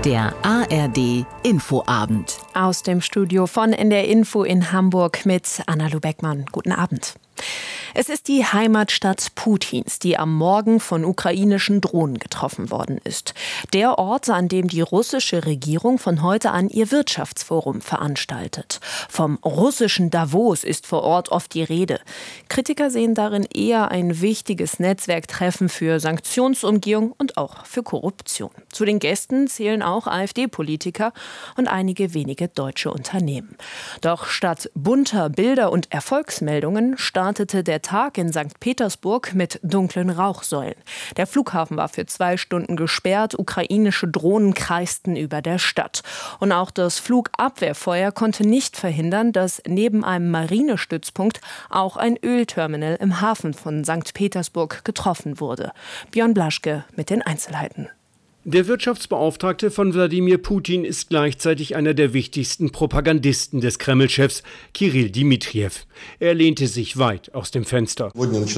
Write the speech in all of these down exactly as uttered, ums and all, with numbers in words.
Der A R D Infoabend. Aus dem Studio von N D R Info in Hamburg mit Anna-Lu Beckmann. Guten Abend. Es ist die Heimatstadt Putins, die am Morgen von ukrainischen Drohnen getroffen worden ist. Der Ort, an dem die russische Regierung von heute an ihr Wirtschaftsforum veranstaltet. Vom russischen Davos ist vor Ort oft die Rede. Kritiker sehen darin eher ein wichtiges Netzwerktreffen für Sanktionsumgehung und auch für Korruption. Zu den Gästen zählen auch AfD-Politiker und einige wenige deutsche Unternehmen. Doch statt bunter Bilder und Erfolgsmeldungen startete der Tag in Sankt Petersburg mit dunklen Rauchsäulen. Der Flughafen war für zwei Stunden gesperrt, ukrainische Drohnen kreisten über der Stadt. Und auch das Flugabwehrfeuer konnte nicht verhindern, dass neben einem Marinestützpunkt auch ein Ölterminal im Hafen von Sankt Petersburg getroffen wurde. Björn Blaschke mit den Einzelheiten. Der Wirtschaftsbeauftragte von Wladimir Putin ist gleichzeitig einer der wichtigsten Propagandisten des Kreml-Chefs, Kirill Dmitrijew. Er lehnte sich weit aus dem Fenster.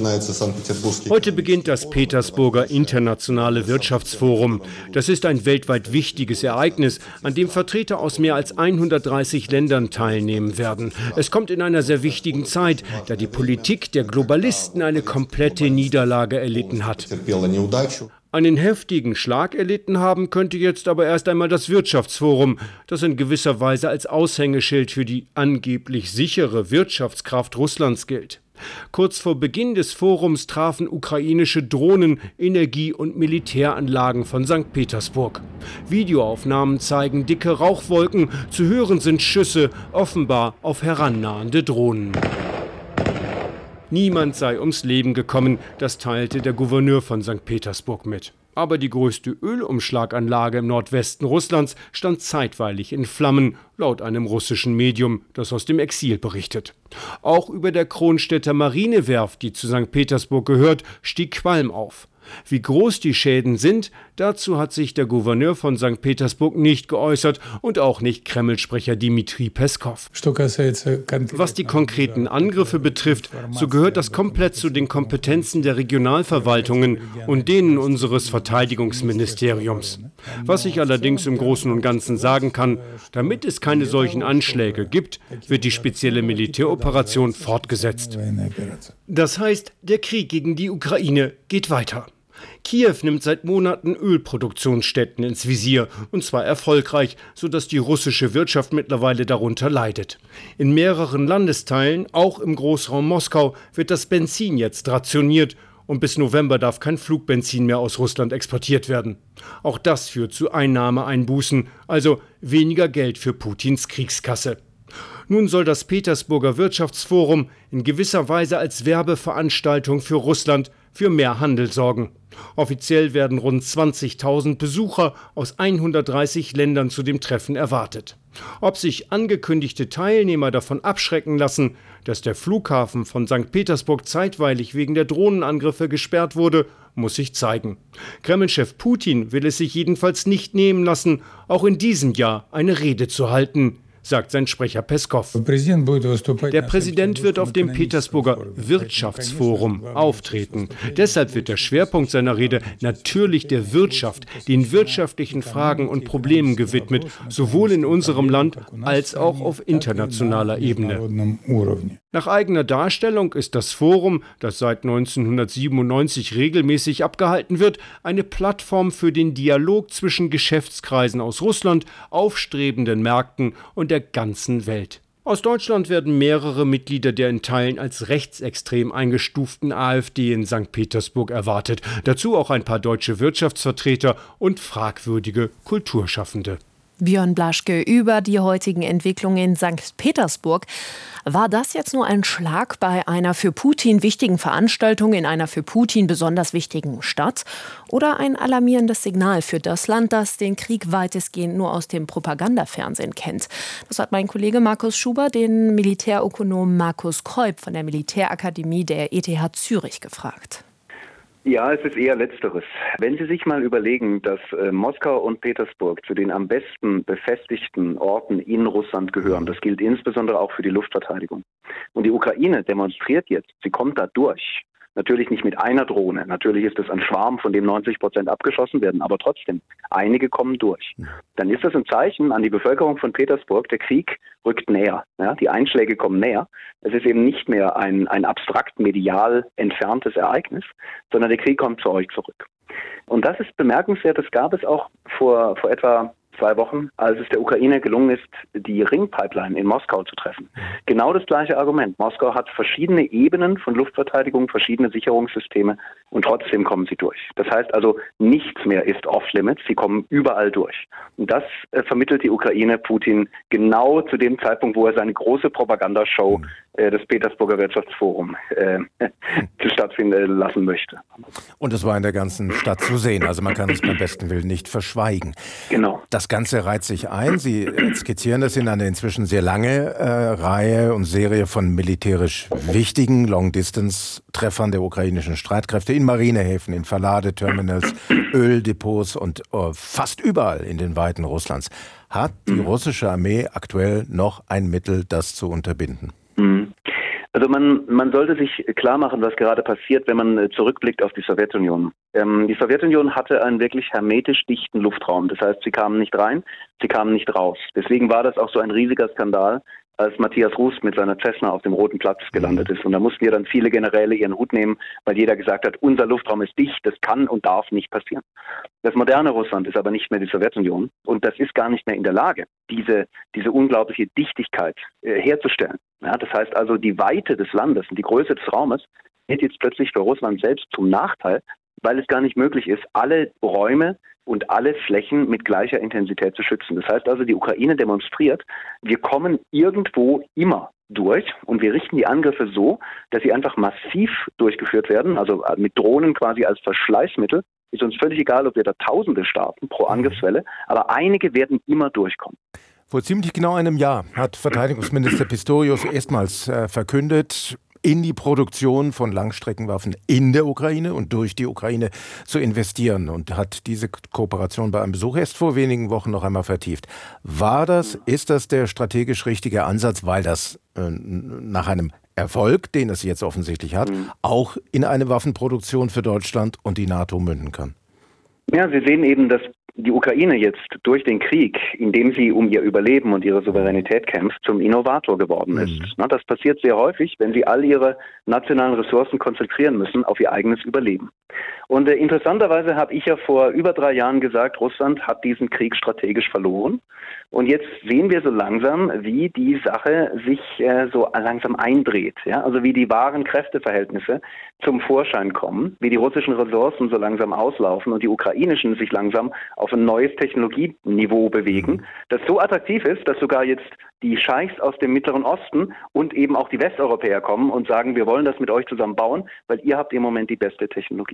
Heute beginnt das Petersburger Internationale Wirtschaftsforum. Das ist ein weltweit wichtiges Ereignis, an dem Vertreter aus mehr als hundertdreißig Ländern teilnehmen werden. Es kommt in einer sehr wichtigen Zeit, da die Politik der Globalisten eine komplette Niederlage erlitten hat. Einen heftigen Schlag erlitten haben könnte jetzt aber erst einmal das Wirtschaftsforum, das in gewisser Weise als Aushängeschild für die angeblich sichere Wirtschaftskraft Russlands gilt. Kurz vor Beginn des Forums trafen ukrainische Drohnen Energie- und Militäranlagen von Sankt Petersburg. Videoaufnahmen zeigen dicke Rauchwolken, zu hören sind Schüsse, offenbar auf herannahende Drohnen. Niemand sei ums Leben gekommen, das teilte der Gouverneur von Sankt Petersburg mit. Aber die größte Ölumschlaganlage im Nordwesten Russlands stand zeitweilig in Flammen, laut einem russischen Medium, das aus dem Exil berichtet. Auch über der Kronstädter Marinewerft, die zu Sankt Petersburg gehört, stieg Qualm auf. Wie groß die Schäden sind, dazu hat sich der Gouverneur von Sankt Petersburg nicht geäußert und auch nicht Kreml-Sprecher Dmitri Peskov. Was die konkreten Angriffe betrifft, so gehört das komplett zu den Kompetenzen der Regionalverwaltungen und denen unseres Verteidigungsministeriums. Was ich allerdings im Großen und Ganzen sagen kann, damit es keine solchen Anschläge gibt, wird die spezielle Militäroperation fortgesetzt. Das heißt, der Krieg gegen die Ukraine geht weiter. Kiew nimmt seit Monaten Ölproduktionsstätten ins Visier, und zwar erfolgreich, sodass die russische Wirtschaft mittlerweile darunter leidet. In mehreren Landesteilen, auch im Großraum Moskau, wird das Benzin jetzt rationiert und bis November darf kein Flugbenzin mehr aus Russland exportiert werden. Auch das führt zu Einnahmeeinbußen, also weniger Geld für Putins Kriegskasse. Nun soll das Petersburger Wirtschaftsforum in gewisser Weise als Werbeveranstaltung für Russland für mehr Handel sorgen. Offiziell werden rund zwanzigtausend Besucher aus hundertdreißig Ländern zu dem Treffen erwartet. Ob sich angekündigte Teilnehmer davon abschrecken lassen, dass der Flughafen von Sankt Petersburg zeitweilig wegen der Drohnenangriffe gesperrt wurde, muss sich zeigen. Kreml-Chef Putin will es sich jedenfalls nicht nehmen lassen, auch in diesem Jahr eine Rede zu halten, sagt sein Sprecher Peskov. Der Präsident wird auf dem Petersburger Wirtschaftsforum auftreten. Deshalb wird der Schwerpunkt seiner Rede natürlich der Wirtschaft, den wirtschaftlichen Fragen und Problemen gewidmet, sowohl in unserem Land als auch auf internationaler Ebene. Nach eigener Darstellung ist das Forum, das seit neunzehnhundertsiebenundneunzig regelmäßig abgehalten wird, eine Plattform für den Dialog zwischen Geschäftskreisen aus Russland, aufstrebenden Märkten und der ganzen Welt. Aus Deutschland werden mehrere Mitglieder der in Teilen als rechtsextrem eingestuften AfD in Sankt Petersburg erwartet. Dazu auch ein paar deutsche Wirtschaftsvertreter und fragwürdige Kulturschaffende. Björn Blaschke über die heutigen Entwicklungen in Sankt Petersburg. War das jetzt nur ein Schlag bei einer für Putin wichtigen Veranstaltung in einer für Putin besonders wichtigen Stadt? Oder ein alarmierendes Signal für das Land, das den Krieg weitestgehend nur aus dem Propagandafernsehen kennt? Das hat mein Kollege Markus Schuber den Militärökonom Markus Keup von der Militärakademie der E T H Zürich gefragt. Ja, es ist eher Letzteres. Wenn Sie sich mal überlegen, dass äh, Moskau und Petersburg zu den am besten befestigten Orten in Russland gehören, das gilt insbesondere auch für die Luftverteidigung. Und die Ukraine demonstriert jetzt, sie kommt da durch. Natürlich nicht mit einer Drohne. Natürlich ist es ein Schwarm, von dem neunzig Prozent abgeschossen werden, aber trotzdem, einige kommen durch. Dann ist das ein Zeichen an die Bevölkerung von Petersburg, der Krieg rückt näher. Ja, die Einschläge kommen näher. Es ist eben nicht mehr ein, ein abstrakt medial entferntes Ereignis, sondern der Krieg kommt zu euch zurück. Und das ist bemerkenswert. Das gab es auch vor, vor etwa zwei Wochen, als es der Ukraine gelungen ist, die Ringpipeline in Moskau zu treffen. Genau das gleiche Argument. Moskau hat verschiedene Ebenen von Luftverteidigung, verschiedene Sicherungssysteme und trotzdem kommen sie durch. Das heißt also, nichts mehr ist off-limits, sie kommen überall durch. Und das äh, vermittelt die Ukraine Putin genau zu dem Zeitpunkt, wo er seine große Propagandashow äh, des Petersburger Wirtschaftsforum äh, stattfinden lassen möchte. Und es war in der ganzen Stadt zu sehen, also man kann es beim besten Willen nicht verschweigen. Genau. Das Ganze reiht sich ein. Sie skizzieren das in eine inzwischen sehr lange äh, Reihe und Serie von militärisch wichtigen Long-Distance-Treffern der ukrainischen Streitkräfte in Marinehäfen, in Verladeterminals, Öldepots und äh, fast überall in den Weiten Russlands. Hat die russische Armee aktuell noch ein Mittel, das zu unterbinden? Mhm. Also man, man sollte sich klar machen, was gerade passiert, wenn man zurückblickt auf die Sowjetunion. Ähm, die Sowjetunion hatte einen wirklich hermetisch dichten Luftraum. Das heißt, sie kamen nicht rein, sie kamen nicht raus. Deswegen war das auch so ein riesiger Skandal, als Matthias Rust mit seiner Cessna auf dem Roten Platz gelandet ist. Und da mussten ja dann viele Generäle ihren Hut nehmen, weil jeder gesagt hat, unser Luftraum ist dicht, das kann und darf nicht passieren. Das moderne Russland ist aber nicht mehr die Sowjetunion und das ist gar nicht mehr in der Lage, diese, diese unglaubliche Dichtigkeit äh, herzustellen. Ja, das heißt also, die Weite des Landes und die Größe des Raumes wird jetzt plötzlich für Russland selbst zum Nachteil, weil es gar nicht möglich ist, alle Räume und alle Flächen mit gleicher Intensität zu schützen. Das heißt also, die Ukraine demonstriert, wir kommen irgendwo immer durch und wir richten die Angriffe so, dass sie einfach massiv durchgeführt werden, also mit Drohnen quasi als Verschleißmittel. Ist uns völlig egal, ob wir da Tausende starten pro Angriffswelle, aber einige werden immer durchkommen. Vor ziemlich genau einem Jahr hat Verteidigungsminister Pistorius erstmals äh, verkündet, in die Produktion von Langstreckenwaffen in der Ukraine und durch die Ukraine zu investieren und hat diese Kooperation bei einem Besuch erst vor wenigen Wochen noch einmal vertieft. War das, ist das der strategisch richtige Ansatz, weil das äh, nach einem Erfolg, den es jetzt offensichtlich hat, mhm. auch in eine Waffenproduktion für Deutschland und die NATO münden kann? Ja, Sie sehen eben, dass die Ukraine jetzt durch den Krieg, in dem sie um ihr Überleben und ihre Souveränität kämpft, zum Innovator geworden ist. Mhm. Das passiert sehr häufig, wenn sie all ihre nationalen Ressourcen konzentrieren müssen auf ihr eigenes Überleben. Und äh, interessanterweise habe ich ja vor über drei Jahren gesagt, Russland hat diesen Krieg strategisch verloren. Und jetzt sehen wir so langsam, wie die Sache sich äh, so langsam eindreht. Ja? Also wie die wahren Kräfteverhältnisse zum Vorschein kommen, wie die russischen Ressourcen so langsam auslaufen und die ukrainischen sich langsam auf ein neues Technologieniveau bewegen, das so attraktiv ist, dass sogar jetzt die Scheichs aus dem Mittleren Osten und eben auch die Westeuropäer kommen und sagen, wir wollen das mit euch zusammen bauen, weil ihr habt im Moment die beste Technologie.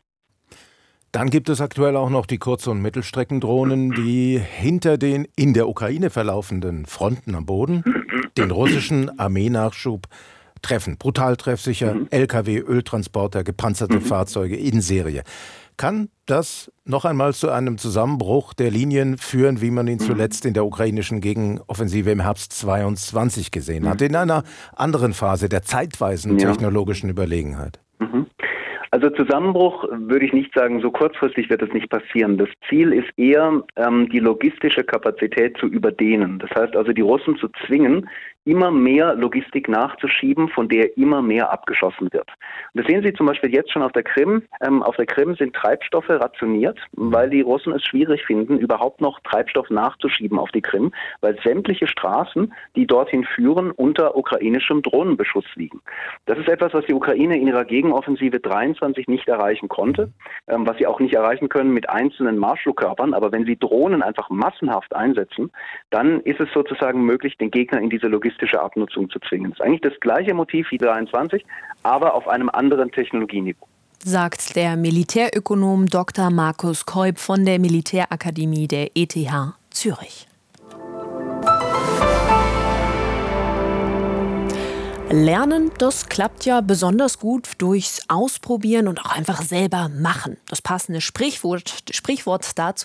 Dann gibt es aktuell auch noch die Kurz- und Mittelstreckendrohnen, die hinter den in der Ukraine verlaufenden Fronten am Boden den russischen Armeenachschub treffen. Brutal treffsicher, mhm. L K W, Öltransporter, gepanzerte mhm. Fahrzeuge in Serie. Kann das noch einmal zu einem Zusammenbruch der Linien führen, wie man ihn zuletzt in der ukrainischen Gegenoffensive im Herbst zweiundzwanzig gesehen hat, in einer anderen Phase der zeitweisen ja. technologischen Überlegenheit? Mhm. Also Zusammenbruch würde ich nicht sagen, so kurzfristig wird es nicht passieren. Das Ziel ist eher, ähm, die logistische Kapazität zu überdehnen. Das heißt also, die Russen zu zwingen, immer mehr Logistik nachzuschieben, von der immer mehr abgeschossen wird. Und das sehen Sie zum Beispiel jetzt schon auf der Krim. Ähm, auf der Krim sind Treibstoffe rationiert, weil die Russen es schwierig finden, überhaupt noch Treibstoff nachzuschieben auf die Krim, weil sämtliche Straßen, die dorthin führen, unter ukrainischem Drohnenbeschuss liegen. Das ist etwas, was die Ukraine in ihrer Gegenoffensive dreiundzwanzig nicht erreichen konnte, ähm, was sie auch nicht erreichen können mit einzelnen Marschflugkörpern. Aber wenn sie Drohnen einfach massenhaft einsetzen, dann ist es sozusagen möglich, den Gegner in diese logistische Abnutzung zu zwingen. Das ist eigentlich das gleiche Motiv wie dreiundzwanzig, aber auf einem anderen Technologieniveau. Sagt der Militärökonom Doktor Markus Keub von der Militärakademie der E T H Zürich. Lernen, das klappt ja besonders gut durchs Ausprobieren und auch einfach selber machen. Das passende Sprichwort, Sprichwort dazu